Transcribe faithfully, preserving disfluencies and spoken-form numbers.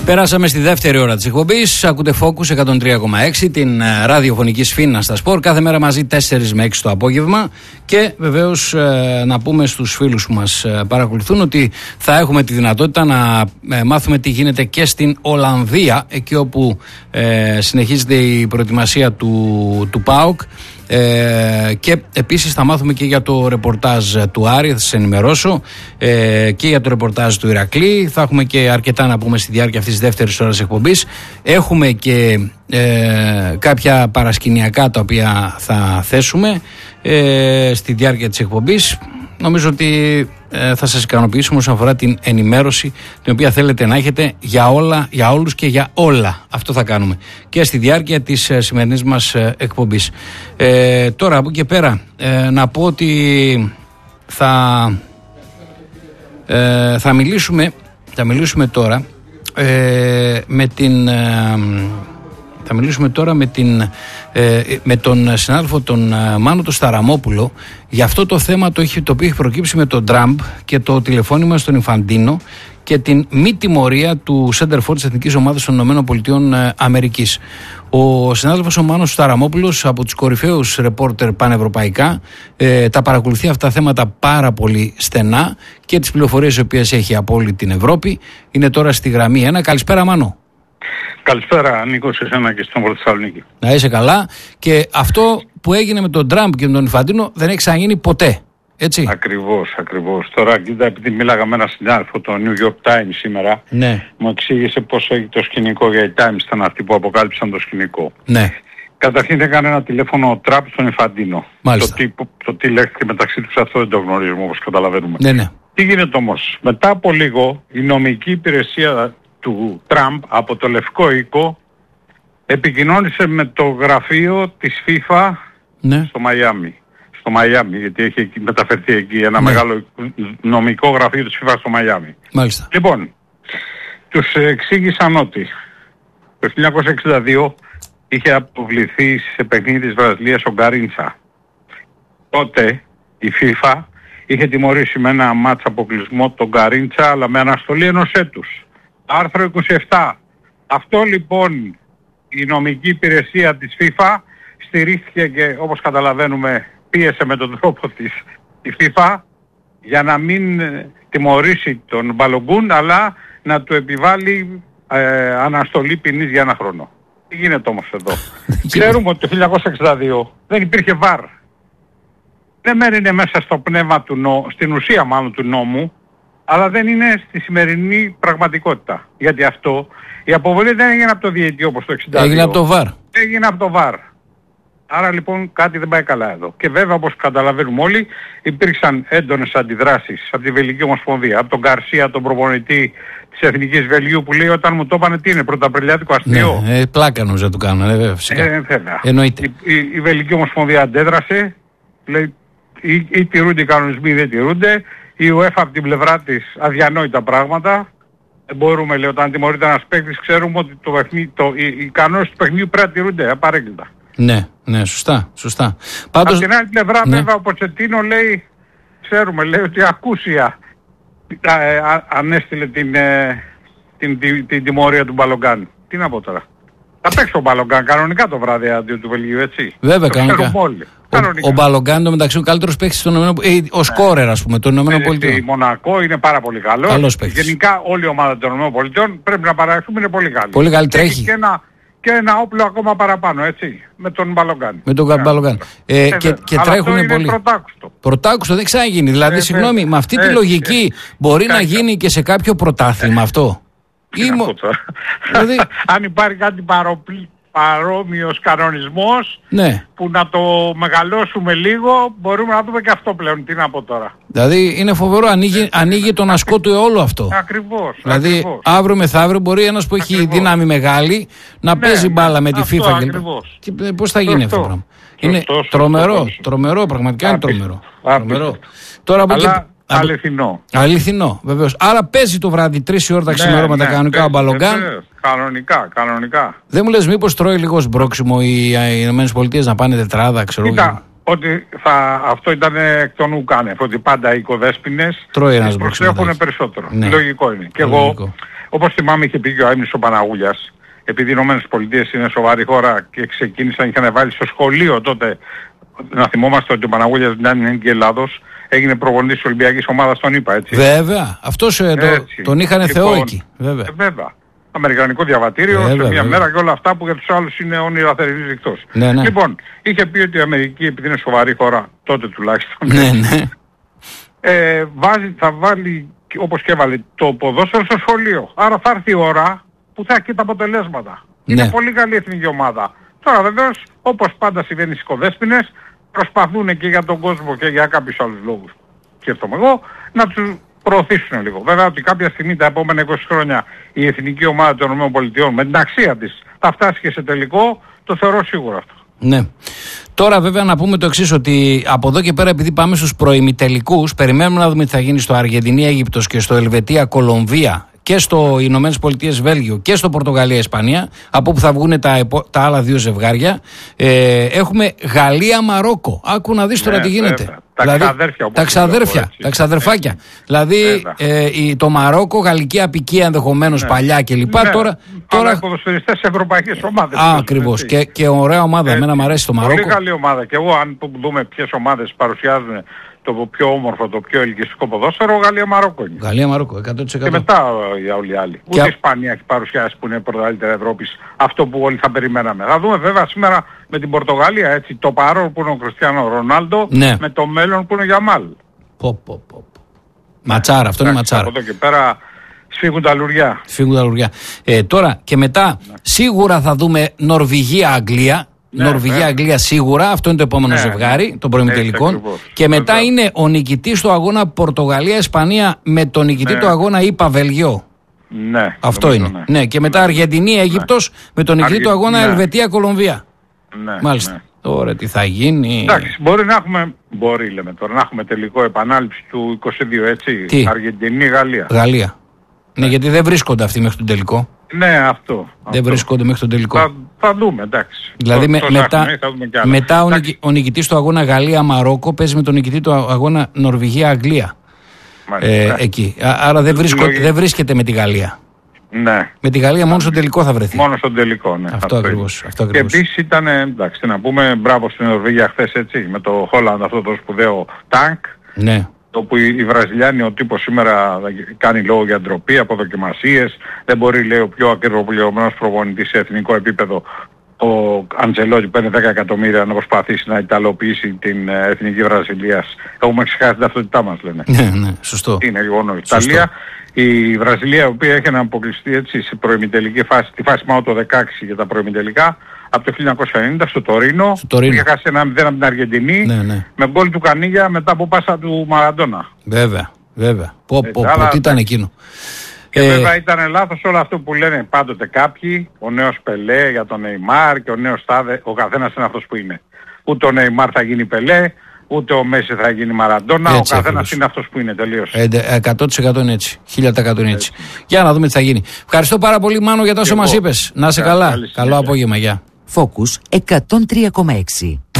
Περάσαμε στη δεύτερη ώρα της εκπομπής. Ακούτε Focus εκατόν τρία κόμμα έξι, την ραδιοφωνική σφήνα στα σπορ. Κάθε μέρα μαζί τέσσερα με έξι το απόγευμα. Και βεβαίως ε, να πούμε στους φίλους που μας ε, παρακολουθούν ότι θα έχουμε τη δυνατότητα να ε, μάθουμε τι γίνεται και στην Ολλανδία, εκεί όπου ε, συνεχίζεται η προετοιμασία του, του ΠΑΟΚ. Ε, και επίσης θα μάθουμε και για το ρεπορτάζ του Άρη, θα σας ενημερώσω, ε, και για το ρεπορτάζ του Ηρακλή. Θα έχουμε και αρκετά να πούμε στη διάρκεια αυτής της δεύτερης ώρας εκπομπής. Έχουμε και ε, κάποια παρασκηνιακά τα οποία θα θέσουμε ε, στη διάρκεια της εκπομπής. Νομίζω ότι ε, θα σας ικανοποιήσουμε όσον αφορά την ενημέρωση την οποία θέλετε να έχετε για όλα, για όλους και για όλα. Αυτό θα κάνουμε και στη διάρκεια της ε, σημερινής μας ε, εκπομπής. Ε, τώρα από εκεί και πέρα ε, να πω ότι θα, ε, θα, μιλήσουμε, θα μιλήσουμε τώρα ε, με την... Ε, Θα μιλήσουμε τώρα με, την, ε, με τον συνάδελφο τον ε, Μάνο τον Σταραμόπουλο για αυτό το θέμα το, έχει, το οποίο έχει προκύψει με τον Τραμπ και το τηλεφώνημα στον Ινφαντίνο και την μη τιμωρία του Σέντερφορ της Εθνικής Ομάδας των ΗΠΑ. Ο συνάδελφος ο Μάνος Σταραμόπουλος, από τους κορυφαίους ρεπόρτερ πανευρωπαϊκά, ε, τα παρακολουθεί αυτά τα θέματα πάρα πολύ στενά και τις πληροφορίες οι οποίες έχει από όλη την Ευρώπη. Είναι τώρα στη γραμμή ένα. Καλησπέρα Μάνο. Καλησπέρα Νίκο, σε εσένα και στον Θεσσαλονίκη. Να είσαι καλά. Και αυτό που έγινε με τον Τραμπ και με τον Ινφαντίνο δεν έχει ξαναγίνει ποτέ. Έτσι. Ακριβώς, ακριβώς. Τώρα, κοίτα, επειδή μίλαγα με ένα συνάδελφο, το New York Times σήμερα, ναι, μου εξήγησε πώς έγινε το σκηνικό, για οι Times ήταν αυτοί που αποκάλυψαν το σκηνικό. Ναι. Καταρχήν έκανε ένα τηλέφωνο ο Τραμπ στον Ινφαντίνο. Μάλιστα. Το τι, το τι λέχθηκε μεταξύ τους αυτό δεν το γνωρίζουμε, όπως καταλαβαίνουμε. Ναι, ναι. Τι γίνεται όμως? Μετά από λίγο η νομική υπηρεσία του Τραμπ από το Λευκό Οίκο επικοινώνησε με το γραφείο της FIFA, ναι, στο Μαϊάμι. Στο Μαϊάμι, γιατί έχει μεταφερθεί εκεί ένα, ναι, μεγάλο νομικό γραφείο της FIFA στο Μαϊάμι. Μάλιστα. Λοιπόν, τους εξήγησαν ότι το χίλια εννιακόσια εξήντα δύο είχε αποβληθεί σε παιχνίδι της Βραζιλίας ο Γκαρίντσα. Τότε η FIFA είχε τιμωρήσει με ένα μάτς αποκλεισμό τον Γκαρίντσα, αλλά με αναστολή ενός έτους. Άρθρο είκοσι επτά. Αυτό λοιπόν η νομική υπηρεσία της FIFA στηρίχθηκε και, όπως καταλαβαίνουμε, πίεσε με τον τρόπο της η FIFA για να μην τιμωρήσει τον Μπαλογκούν, αλλά να του επιβάλλει ε, αναστολή ποινής για ένα χρόνο. Τι γίνεται όμως εδώ? Ξέρουμε ότι το χίλια εννιακόσια εξήντα δύο δεν υπήρχε βαρ. Δεν μένει μέσα στο πνεύμα του νόμου, στην ουσία μάλλον του νόμου, αλλά δεν είναι στη σημερινή πραγματικότητα. Γιατί αυτό, η αποβολή δεν έγινε από το διαιτητή όπως το εξήντα δύο. Έγινε από το βαρ. Έγινε από το βαρ. Άρα λοιπόν κάτι δεν πάει καλά εδώ. Και βέβαια, όπως καταλαβαίνουμε όλοι, υπήρξαν έντονες αντιδράσεις από τη Βελγική Ομοσπονδία, από τον Γκαρσία, τον προπονητή της Εθνικής Βελγίου, που λέει όταν μου το είπανε τι είναι, πρωταπριλιάτικο αστείο. Ναι, ε, πλάκα νομίζω του κάνουν, ε, βέβαια, φυσικά. Ε, Εννοείται. Η, η, η Βελγική Ομοσπονδία αντέδρασε, λέει ή, ή τηρούνται οι κανονισμοί ή δεν τηρούνται. Η UEFA από την πλευρά της αδιανόητα πράγματα. Δεν μπορούμε, λέει, όταν τιμωρείται ένας παίκτης, ξέρουμε ότι το παιχνί, το, οι, οι κανόνες του παιχνιδιού πρέπει να τηρούνται απαραίτητα. Ναι, ναι, σωστά, σωστά. Πάντως... Από την άλλη πλευρά, ναι, βέβαια, ο Ποτσετίνο λέει, ξέρουμε, λέει ότι ακούσια ε, α, ανέστειλε την, ε, την, την, την, την τιμωρία του Μπαλογκάν. Τι να πω τώρα? Θα παίξει ο Μπαλογκάν κανονικά το βράδυ αντί του Βελγίου, έτσι. Βέβαια, το κανονικά. Όλοι. Ο, ο Μπαλογκάν το μεταξύ ο καλύτερος παίκτης των ΗΠΑ, ο σκόρερ ας πούμε των ΗΠΑ. Η Μονακό είναι πάρα πολύ καλό. Καλός παίκτης. Γενικά όλη η ομάδα των ΗΠΑ πρέπει να παραδεχθούμε είναι πολύ καλή. Πολύ καλή, τρέχει. Και ένα, και ένα όπλο ακόμα παραπάνω, έτσι, με τον Μπαλογκάν. Με τον Μπαλογκάν. Ε, ε, και και τρέχουν πολύ. Πρωτάκουστο. Πρωτάκουστο δεν ξαναγίνει. Δηλαδή, ε, συγγνώμη, ε, με αυτή ε, τη λογική ε, μπορεί ε, να γίνει και σε κάποιο πρωτάθλημα ε, αυτό. Μο... δηλαδή... Αν υπάρχει κάτι παροπλή, παρόμοιος κανονισμός, ναι, που να το μεγαλώσουμε λίγο, μπορούμε να δούμε και αυτό πλέον. Τι να πω τώρα? Δηλαδή είναι φοβερό, ανοίγει, ανοίγει τον ασκό του όλο αυτό. Ακριβώς. Δηλαδή ακριβώς. Αύριο μεθαύριο μπορεί ένας που έχει ακριβώς δύναμη μεγάλη να ναι, παίζει μπάλα με τη αυτό, FIFA ακριβώς. Και πώς θα γίνει αυτό το πράγμα? Είναι σωστό, τρομερό, σωστό, τρομερό, πραγματικά είναι τρομερό. τρομερό. Τώρα από εκεί... Αληθινό. Αληθινό, βεβαίως. Άρα παίζει το βράδυ τρεις η ώρα τα ξημερώματα, ναι, κανονικά ο Μπαλογκάν. Κανονικά, κανονικά. Δεν μου λες μήπως τρώει λίγο σμπρόξιμο οι Ηνωμένες Πολιτείες να πάνε τετράδα, ξέρω εγώ? Κοίτα, ότι θα, αυτό ήταν εκ των ουκάνευ, ότι πάντα οι οικοδέσποινες προσέχουν περισσότερο. Ναι. Λογικό είναι. Και εγώ, όπως θυμάμαι είχε πει και ο Άιμνης ο Παναγούλιας, επειδή οι Ηνωμένες Πολιτείες είναι σοβαρή χώρα και ξεκίνησαν, είχαν βάλει στο σχολείο τότε, να θυμόμαστε ότι ο Παναγούλιας δεν είναι και Ελλάδος, έγινε προπονητής της Ολυμπιακής ομάδας των ΗΠΑ, έτσι. Βέβαια, αυτός ε, το, τον είχαν λοιπόν, θεό εκεί. Βέβαια. Ε, βέβαια. Αμερικανικό διαβατήριο βέβαια, σε μια βέβαια. μέρα και όλα αυτά που για τους άλλους είναι όνειρα θερινής νυχτός. Ναι, ναι. Λοιπόν, είχε πει ότι η Αμερική, επειδή είναι σοβαρή χώρα, τότε τουλάχιστον, ναι, ναι. Ε, βάζει, θα βάλει, όπως και έβαλε, το ποδόσφαιρο στο σχολείο. Άρα θα έρθει η ώρα που θα έχει τα αποτελέσματα. Ναι. Είναι πολύ καλή εθνική ομάδα. Τώρα βεβαίως, όπως πάντα συμβαίνει στις οικοδέσποινες, προσπαθούν και για τον κόσμο και για κάποιους άλλους λόγους, σκέφτομαι εγώ, να τους προωθήσουν λίγο. Βέβαια ότι κάποια στιγμή τα επόμενα είκοσι χρόνια η εθνική ομάδα των ΗΠΑ με την αξία της θα φτάσει και σε τελικό, το θεωρώ σίγουρο αυτό. Ναι. Τώρα βέβαια να πούμε το εξής, ότι από εδώ και πέρα, επειδή πάμε στους προημιτελικούς, περιμένουμε να δούμε τι θα γίνει στο Αργεντινή-Αίγυπτος και στο Ελβετία-Κολομβία και στο Ηνωμένες Πολιτείες Βέλγιο και στο Πορτογαλία-Ισπανία, από όπου θα βγουν τα, τα άλλα δύο ζευγάρια. Ε, έχουμε Γαλλία-Μαρόκο. Άκου να δεις τώρα ναι, τι γίνεται. Βέβαια. Τα δηλαδή, ξαδέρφια. Τα ξαδέρφια, τα ξαδερφάκια. Ναι. Δηλαδή ε, η, το Μαρόκο, γαλλική απικία ενδεχομένως ναι. παλιά κλπ. Ναι. Τώρα. τώρα... ποδοσφαιριστές σε ευρωπαϊκές ομάδες. Α, ακριβώς. Και, και ωραία ομάδα. Ε, Εμένα μου αρέσει το Μαρόκο. Πολύ καλή ομάδα. Και εγώ, αν δούμε ποιες ομάδες παρουσιάζουν το πιο όμορφο, το πιο ελκυστικό ποδόσφαιρο, Γαλλία-Μαρόκο είναι. Γαλλία-Μαρόκο, εκατό τοις εκατό. Και μετά για όλοι οι άλλοι. Ούτε η Ισπανία έχει παρουσιάσει που είναι πρωταθλήτρια Ευρώπης αυτό που όλοι θα περιμέναμε. Θα δούμε βέβαια σήμερα με την Πορτογαλία, έτσι, το παρόν που είναι ο Κριστιάνο Ρονάλντο, ναι. με το μέλλον που είναι ο Γιαμάλ. Πω, πω, πω. Ματσάρα, αυτό είναι ματσάρα. Από εδώ και πέρα σφίγγουν τα λουριά. Σφίγγουν τα λουριά. Ε, τώρα και μετά ναι. σίγουρα θα δούμε Νορβηγία-Αγγλία. Ναι, Νορβηγία-Αγγλία σίγουρα, αυτό είναι το επόμενο ναι, ζευγάρι ναι. των προημιτελικών. Και μετά βέβαια. είναι ο νικητής του αγώνα Πορτογαλία-Ισπανία με τον νικητή ναι. του αγώνα ΗΠΑ-Βέλγιο. Ναι. Αυτό είναι. Ναι. ναι. Και μετά Αργεντινή-Αίγυπτος ναι. με τον νικητή του αγώνα ναι. Ελβετία-Κολομβία. Ναι. Μάλιστα. Ναι. Τώρα τι θα γίνει. Εντάξει, μπορεί να έχουμε, μπορεί λέμε τώρα, να έχουμε τελικό επανάληψη του είκοσι δύο, έτσι. Αργεντινή-Γαλλία. Γαλλία. Ναι, ναι, γιατί δεν βρίσκονται αυτοί μέχρι τον τελικό. Ναι, αυτό. Δεν αυτό. βρίσκονται μέχρι τον τελικό. Θα, θα δούμε, εντάξει. Δηλαδή το, με, το μετά, έχουμε, θα δούμε μετά ο, νικη, ο νικητής του αγώνα Γαλλία-Μαρόκο παίζει με τον νικητή του αγώνα Νορβηγία-Αγγλία. Ε, εκεί. Άρα δεν, βρίσκω, δεν βρίσκεται με τη Γαλλία. Ναι. Με τη Γαλλία μόνο στον τελικό θα βρεθεί. Μόνο στον τελικό, ναι. Αυτό ακριβώς. Αυτό και επίσης ήταν, εντάξει, να πούμε μπράβο στην Νορβηγία χθες, έτσι, με το Χόλαντ αυτό το σπουδαίο τάγκ. Ναι. Το που οι Βραζιλιάνοι, ο τύπος σήμερα κάνει λόγο για ντροπή από δοκιμασίες. Δεν μπορεί, λέει, ο πιο ακριβοπληρωμένος προπονητής σε εθνικό επίπεδο, ο Αντζελότη, που παίρνει δέκα εκατομμύρια, να προσπαθήσει να ιταλοποιήσει την εθνική Βραζιλίας. Έχουμε ξεχάσει την ταυτότητά μας, λένε. Ναι, ναι, σωστό. Είναι γεγονός. Ιταλία. Η Βραζιλία, η οποία έχει να αποκλειστεί, έτσι, σε προημιτελική φάση, τη φάση μάλλον το δεκαέξι για τα προημιτελικά, από το χίλια εννιακόσια ενενήντα στο Τωρίνο, που είχε χάσει ένα μηδέν από την Αργεντινή, ναι, ναι. με γκολ του Κανίγια μετά από πάσα του Μαραντόνα. Βέβαια, βέβαια. Πω, πω, πω, πω, τι ήταν εκείνο. Και ε... βέβαια ήταν λάθος όλο αυτό που λένε πάντοτε κάποιοι, ο νέος Πελέ για τον Νεϊμάρ και ο νέος Τάδε, ο καθένας είναι αυτός που είναι. Ούτε ο Νεϊμάρ θα γίνει Πελέ, ούτε ο Μέση θα γίνει Μαραντόνα, έτσι, ο καθένας είναι αυτός που είναι, τελείως. εκατό τοις εκατό είναι έτσι, χίλια τοις εκατό είναι έτσι. έτσι. Για να δούμε τι θα γίνει. Ευχαριστώ πάρα πολύ, Μάνο, για τόσο μας είπες. Να είσαι καλά. Καλό απόγευμα, γεια. Focus εκατόν τρία κόμμα έξι.